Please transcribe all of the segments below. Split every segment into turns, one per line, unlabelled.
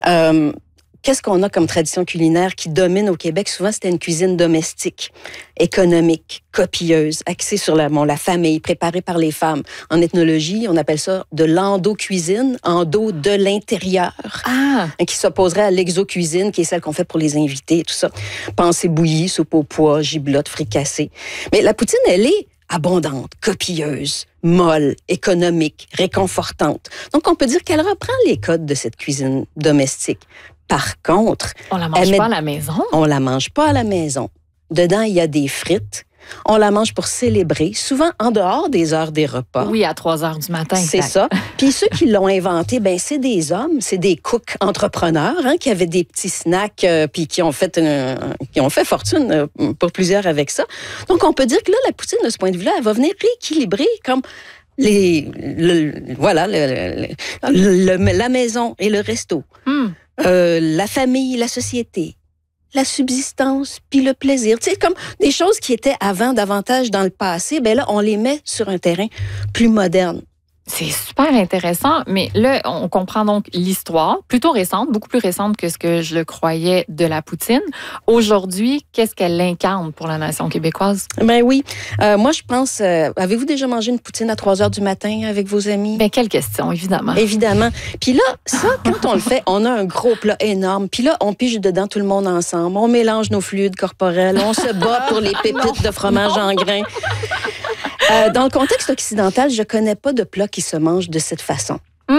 Qu'est-ce qu'on a comme tradition culinaire qui domine au Québec? Souvent, c'était une cuisine domestique, économique, copieuse, axée sur la famille, préparée par les femmes. En ethnologie, on appelle ça de l'endo-cuisine, endo de l'intérieur, qui s'opposerait à l'exo-cuisine, qui est celle qu'on fait pour les invités et tout ça. Pensée bouillie, soupe aux pois, giblotte, fricassée. Mais la poutine, elle est abondante, copieuse, molle, économique, réconfortante. Donc, on peut dire qu'elle reprend les codes de cette cuisine domestique. Par contre...
On la mange pas à la maison?
On la mange pas à la maison. Dedans, il y a des frites. On la mange pour célébrer, souvent en dehors des heures des repas.
Oui, à 3 heures du matin.
C'est ça. Puis ceux qui l'ont inventé, c'est des hommes, c'est des cooks entrepreneurs qui avaient des petits snacks puis qui ont fait fortune pour plusieurs avec ça. Donc, on peut dire que là, la poutine, de ce point de vue-là, elle va venir rééquilibrer comme... la maison et le resto. La famille, la société, la subsistance, puis le plaisir. Tu sais, comme des choses qui étaient avant davantage dans le passé, là, on les met sur un terrain plus moderne.
C'est super intéressant, mais là, on comprend donc l'histoire, plutôt récente, beaucoup plus récente que ce que je le croyais de la poutine. Aujourd'hui, qu'est-ce qu'elle incarne pour la nation québécoise?
Oui. Moi, je pense... avez-vous déjà mangé une poutine à 3 heures du matin avec vos amis?
Quelle question, évidemment.
Évidemment. Puis là, ça, quand on le fait, on a un gros plat énorme. Puis là, on pige dedans tout le monde ensemble. On mélange nos fluides corporels. On se bat pour les pépites de fromage en grains. Dans le contexte occidental, je connais pas de plat qui se mange de cette façon.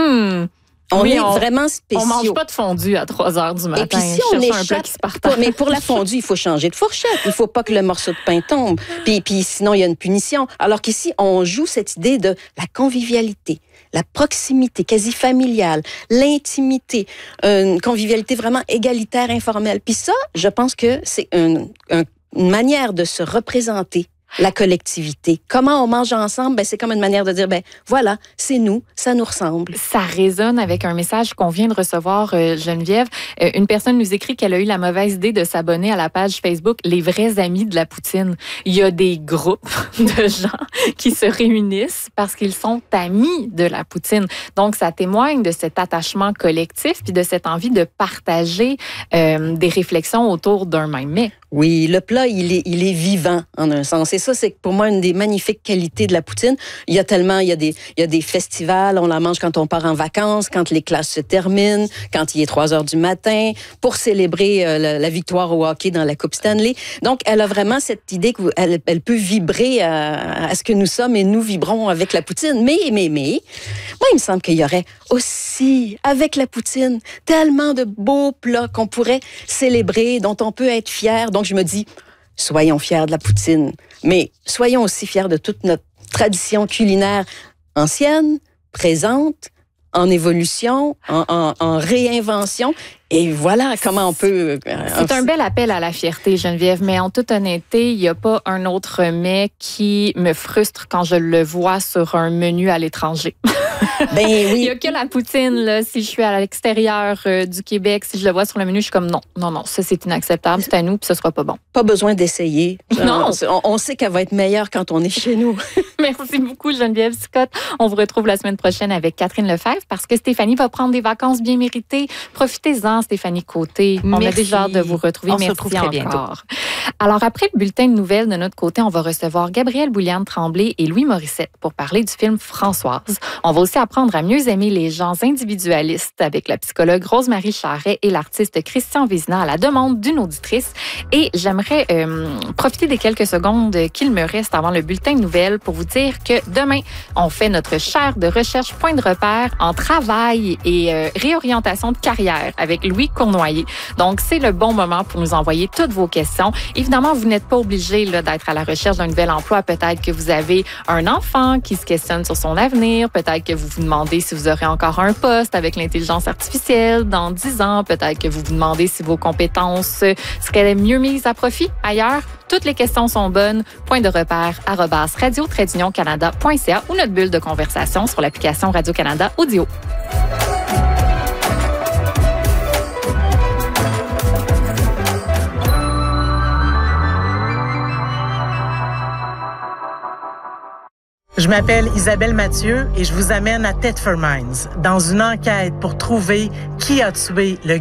On est vraiment spéciaux.
On mange pas de fondue à 3 heures du matin.
Et puis si on échappe, mais pour la fondue, il faut changer de fourchette. Il faut pas que le morceau de pain tombe. Puis sinon, il y a une punition. Alors qu'ici, on joue cette idée de la convivialité, la proximité quasi familiale, l'intimité, une convivialité vraiment égalitaire, informelle. Puis ça, je pense que c'est une manière de se représenter la collectivité. Comment on mange ensemble? C'est comme une manière de dire, voilà, c'est nous, ça nous ressemble.
Ça résonne avec un message qu'on vient de recevoir, Geneviève. Une personne nous écrit qu'elle a eu la mauvaise idée de s'abonner à la page Facebook Les vrais amis de la poutine. Il y a des groupes de gens qui se réunissent parce qu'ils sont amis de la poutine. Donc, ça témoigne de cet attachement collectif puis de cette envie de partager des réflexions autour d'un même mets.
Oui, le plat, il est vivant en un sens. Et ça, c'est pour moi une des magnifiques qualités de la poutine. Il y a des festivals, on la mange quand on part en vacances, quand les classes se terminent, quand il est 3 heures du matin, pour célébrer la victoire au hockey dans la Coupe Stanley. Donc, elle a vraiment cette idée qu'elle peut vibrer à ce que nous sommes et nous vibrons avec la poutine. Mais, moi, il me semble qu'il y aurait aussi, avec la poutine, tellement de beaux plats qu'on pourrait célébrer, dont on peut être fier. Donc, je me dis, soyons fiers de la poutine, mais soyons aussi fiers de toute notre tradition culinaire ancienne, présente, en évolution, en réinvention. Et voilà comment on peut...
C'est un bel appel à la fierté, Geneviève, mais en toute honnêteté, il n'y a pas un autre mets qui me frustre quand je le vois sur un menu à l'étranger.
Oui.
Il n'y a que la poutine, là. Si je suis à l'extérieur du Québec, si je le vois sur le menu, je suis comme non, ça c'est inacceptable, c'est à nous, puis ce sera pas bon.
Pas besoin d'essayer.
Non.
On sait qu'elle va être meilleure quand on est chez nous.
Merci beaucoup, Geneviève Scott. On vous retrouve la semaine prochaine avec Catherine Lefebvre parce que Stéphanie va prendre des vacances bien méritées. Profitez-en, Stéphanie Côté.
Merci.
On a déjà hâte de vous retrouver.
Merci se retrouve très bientôt.
Alors, après le bulletin de nouvelles de notre côté, on va recevoir Gabrielle Bouliane-Tremblay et Louis Morissette pour parler du film Françoise. On va aussi apprendre à mieux aimer les gens individualistes avec la psychologue Rose-Marie Charret et l'artiste Christian Vézina à la demande d'une auditrice. Et j'aimerais profiter des quelques secondes qu'il me reste avant le bulletin de nouvelles pour vous dire que demain, on fait notre chaire de recherche point de repère en travail et réorientation de carrière avec Louis Cournoyer. Donc, c'est le bon moment pour nous envoyer toutes vos questions. Évidemment, vous n'êtes pas obligé d'être à la recherche d'un nouvel emploi. Peut-être que vous avez un enfant qui se questionne sur son avenir. Peut-être que vous vous demandez si vous aurez encore un poste avec l'intelligence artificielle dans 10 ans. Peut-être que vous vous demandez si vos compétences seraient mieux mises à profit ailleurs. Toutes les questions sont bonnes. Point de repère @radio-canada.ca ou notre bulle de conversation sur l'application Radio-Canada Audio.
Je m'appelle Isabelle Mathieu et je vous amène à Thetford Mines dans une enquête pour trouver qui a tué le